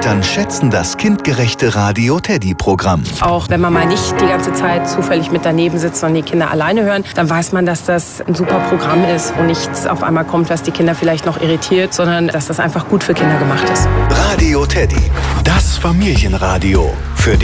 Eltern schätzen das kindgerechte Radio Teddy-Programm. Auch wenn man mal nicht die ganze Zeit zufällig mit daneben sitzt und die Kinder alleine hören, dann weiß man, dass das ein super Programm ist, wo nichts auf einmal kommt, was die Kinder vielleicht noch irritiert, sondern dass das einfach gut für Kinder gemacht ist. Radio Teddy, das Familienradio.